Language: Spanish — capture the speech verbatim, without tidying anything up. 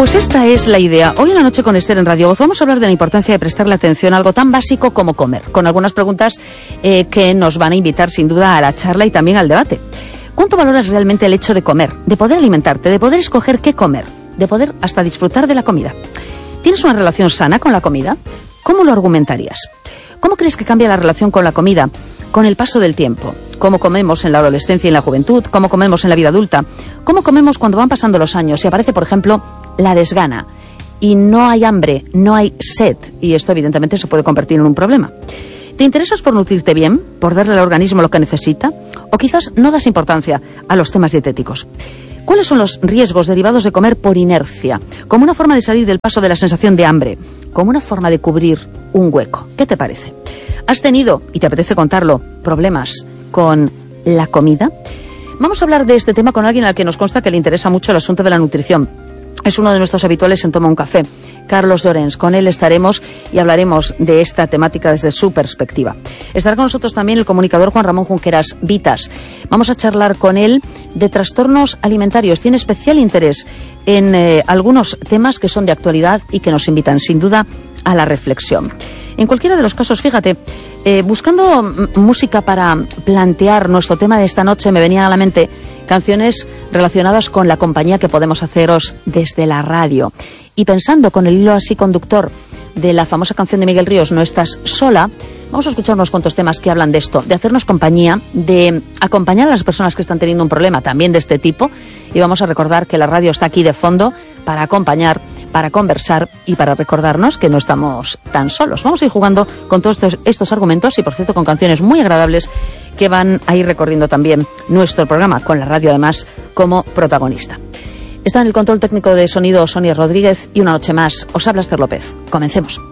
Pues esta es la idea. Hoy en la noche con Esther en Radio Voz vamos a hablar de la importancia de prestarle atención a algo tan básico como comer, con algunas preguntas eh, que nos van a invitar sin duda a la charla y también al debate. ¿Cuánto valoras realmente el hecho de comer, de poder alimentarte, de poder escoger qué comer, de poder hasta disfrutar de la comida? ¿Tienes una relación sana con la comida? ¿Cómo lo argumentarías? ¿Cómo crees que cambia la relación con la comida con el paso del tiempo? ¿Cómo comemos en la adolescencia y en la juventud? ¿Cómo comemos en la vida adulta? ¿Cómo comemos cuando van pasando los años y aparece, por ejemplo, la desgana? Y no hay hambre, no hay sed. Y esto, evidentemente, se puede convertir en un problema. ¿Te interesas por nutrirte bien? ¿Por darle al organismo lo que necesita? ¿O quizás no das importancia a los temas dietéticos? ¿Cuáles son los riesgos derivados de comer por inercia? Como una forma de salir del paso de la sensación de hambre. Como una forma de cubrir un hueco. ¿Qué te parece? ¿Has tenido, y te apetece contarlo, problemas con la comida? Vamos a hablar de este tema con alguien al que nos consta que le interesa mucho el asunto de la nutrición. Es uno de nuestros habituales en Toma un Café, Carlos Llorens. Con él estaremos y hablaremos de esta temática desde su perspectiva. Estará con nosotros también el comunicador Juan Ramón Junqueras Vitas. Vamos a charlar con él de trastornos alimentarios. Tiene especial interés en eh, algunos temas que son de actualidad y que nos invitan, sin duda, a la reflexión. En cualquiera de los casos, fíjate, eh, buscando música para plantear nuestro tema de esta noche, me venían a la mente canciones relacionadas con la compañía que podemos haceros desde la radio. Y pensando con el hilo así conductor de la famosa canción de Miguel Ríos, No estás sola, vamos a escuchar unos cuantos temas que hablan de esto, de hacernos compañía, de acompañar a las personas que están teniendo un problema también de este tipo, y vamos a recordar que la radio está aquí de fondo para acompañar, para conversar y para recordarnos que no estamos tan solos. Vamos a ir jugando con todos estos, estos argumentos y, por cierto, con canciones muy agradables que van a ir recorriendo también nuestro programa, con la radio además como protagonista. Está en el control técnico de sonido Sonia Rodríguez y una noche más os habla Esther López. Comencemos.